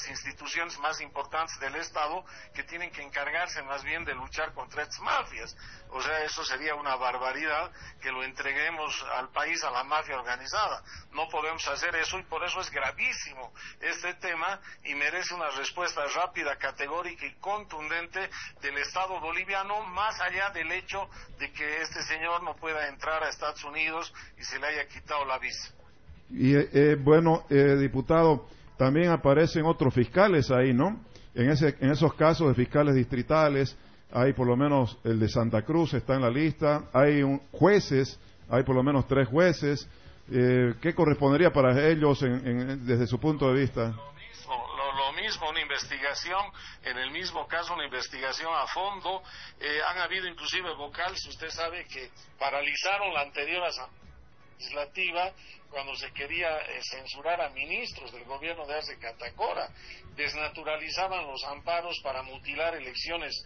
las instituciones más importantes del Estado que tienen que encargarse más bien de luchar contra estas mafias. O sea, eso sería una barbaridad que lo entreguemos al país a la mafia organizada. No podemos hacer eso y por eso es gravísimo este tema y merece una respuesta rápida, categórica y contundente del Estado boliviano, más allá del hecho de que este señor no pueda entrar a Estados Unidos y se le haya quitado la visa. Y diputado, también aparecen otros fiscales ahí, ¿no? En esos casos de fiscales distritales, hay por lo menos el de Santa Cruz está en la lista, hay jueces, hay por lo menos 3 jueces. ¿Qué correspondería para ellos desde su punto de vista? Lo mismo, una investigación, en el mismo caso una investigación a fondo. Han habido inclusive vocales, usted sabe que paralizaron la anterior asamblea legislativa cuando se quería censurar a ministros del gobierno de Arce Catacora, desnaturalizaban los amparos para mutilar elecciones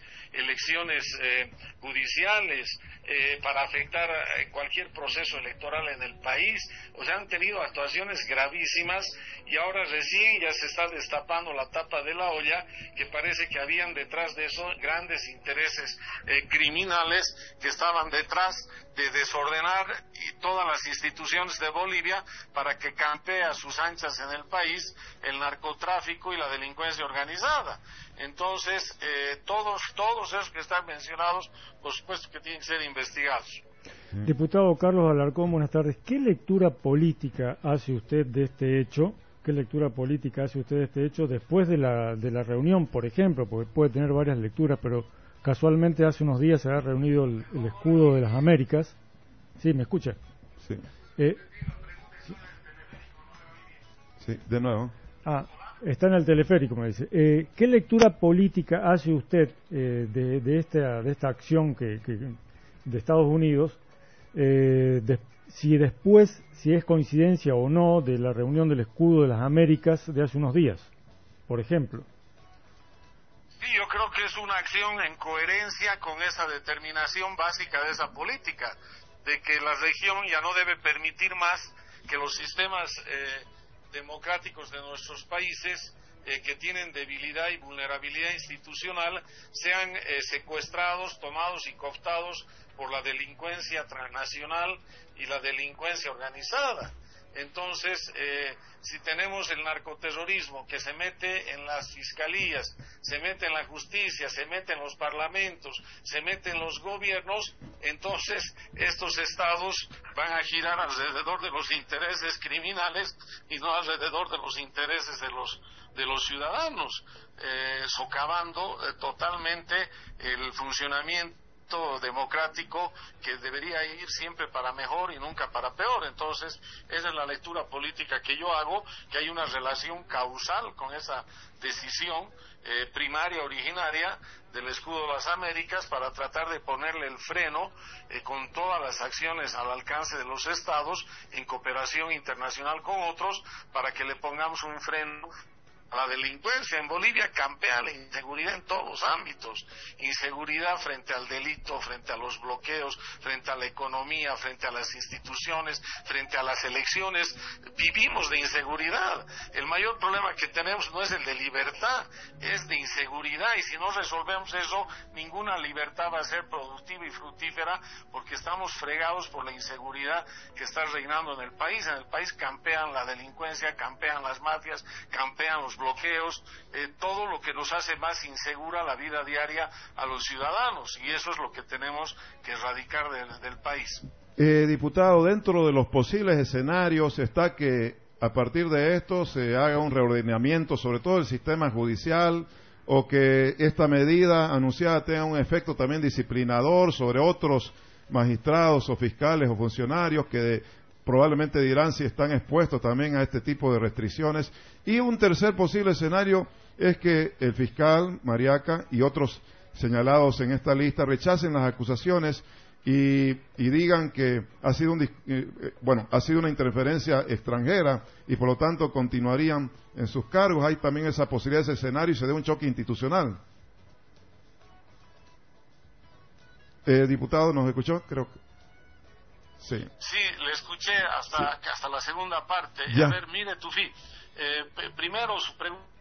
judiciales, para afectar cualquier proceso electoral en el país. O sea, han tenido actuaciones gravísimas y ahora recién ya se está destapando la tapa de la olla, que parece que habían detrás de eso grandes intereses criminales que estaban detrás de desordenar y todas las instituciones de Bolivia para que campee a sus anchas en el país el narcotráfico y la delincuencia organizada. Entonces, todos esos que están mencionados, por supuesto que tienen que ser investigados. Diputado Carlos Alarcón, buenas tardes. ¿Qué lectura política hace usted de este hecho? ¿Qué lectura política hace usted de este hecho después de la reunión, por ejemplo? Porque puede tener varias lecturas, pero casualmente hace unos días se ha reunido el escudo de las Américas. ¿Sí, me escucha? Sí. Sí, de nuevo. Está en el teleférico, me dice. ¿Qué lectura política hace usted de esta acción de Estados Unidos? Si es coincidencia o no de la reunión del escudo de las Américas de hace unos días, por ejemplo. Sí, yo creo que es una acción en coherencia con esa determinación básica de esa política, de que la región ya no debe permitir más que los sistemas democráticos de nuestros países que tienen debilidad y vulnerabilidad institucional sean secuestrados, tomados y cooptados por la delincuencia transnacional y la delincuencia organizada. Entonces, si tenemos el narcoterrorismo que se mete en las fiscalías, se mete en la justicia, se mete en los parlamentos, se mete en los gobiernos, entonces estos estados van a girar alrededor de los intereses criminales y no alrededor de los intereses de los ciudadanos, socavando totalmente el funcionamiento democrático que debería ir siempre para mejor y nunca para peor. Entonces, esa es la lectura política que yo hago, que hay una relación causal con esa decisión primaria, originaria del escudo de las Américas, para tratar de ponerle el freno con todas las acciones al alcance de los estados en cooperación internacional con otros, para que le pongamos un freno la delincuencia. En Bolivia campea la inseguridad en todos los ámbitos, inseguridad frente al delito, frente a los bloqueos, frente a la economía, frente a las instituciones, frente a las elecciones. Vivimos de inseguridad. El mayor problema que tenemos no es el de libertad, es de inseguridad, y si no resolvemos eso, ninguna libertad va a ser productiva y fructífera, porque estamos fregados por la inseguridad que está reinando en el país. En el país campean la delincuencia, campean las mafias, campean los bloqueos, todo lo que nos hace más insegura la vida diaria a los ciudadanos, y eso es lo que tenemos que erradicar del país. Diputado, dentro de los posibles escenarios está que a partir de esto se haga un reordenamiento, sobre todo el sistema judicial, o que esta medida anunciada tenga un efecto también disciplinador sobre otros magistrados o fiscales o funcionarios que probablemente dirán si están expuestos también a este tipo de restricciones. Y un tercer posible escenario es que el fiscal Mariaca y otros señalados en esta lista rechacen las acusaciones y digan que ha sido ha sido una interferencia extranjera y por lo tanto continuarían en sus cargos. Hay también esa posibilidad, ese escenario, y se dé un choque institucional. Diputado, ¿nos escuchó? Creo que sí. Sí, le escuché hasta la segunda parte. Ya. A ver, mire, Tufi, primero su pregunta